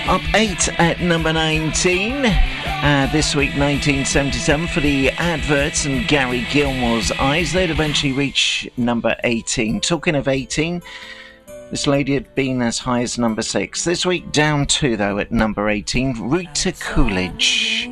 Up 8 at number 19. This week, 1977, for the Adverts and Gary Gilmore's Eyes. They'd eventually reach number 18. Talking of 18, this lady had been as high as number 6. This week, down 2, though, at number 18, Rita Coolidge.